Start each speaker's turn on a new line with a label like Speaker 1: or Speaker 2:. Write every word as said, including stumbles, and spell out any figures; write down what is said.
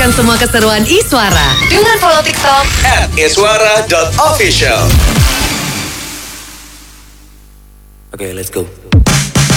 Speaker 1: Saksikan semua keseruan Iswara dengan follow TikTok
Speaker 2: at iswara dot official.
Speaker 3: Okay, let's go.